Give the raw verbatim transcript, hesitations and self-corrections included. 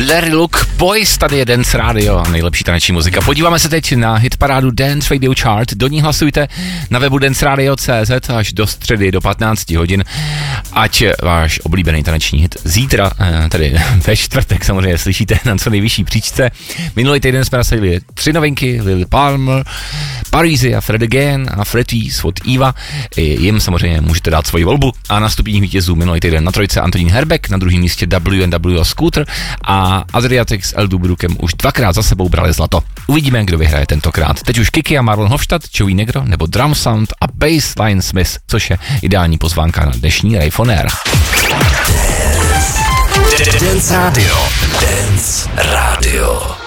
Larry Luke Boys, tady je Dance Radio, nejlepší taneční muzika. Podíváme se teď na hitparádu Dance Radio Chart, do ní hlasujte na webu dance radio tečka cé zet až do středy do patnáct hodin, ať váš oblíbený taneční hit zítra, tedy ve čtvrtek samozřejmě slyšíte na co nejvyšší příčce. Minulý týden jsme nasadili tři novinky, Lily Palmer, Parisi a Fred Again a Freddy's od Eva. Jim samozřejmě můžete dát svoji volbu a na stupních vítězů minulý týden na trojce Antonín Herbeck, na druhém místě W and W a Scooter a Adriatic s El Dubrukem už dvakrát za sebou brali zlato. Uvidíme, kdo vyhraje tentokrát. Teď už Kiki a Marlon Hofstadt, Joey Negro nebo Drum Sound a Bassline Smith, což je ideální pozvánka na dnešní Rave on Air. Dance Radio. Dance Radio.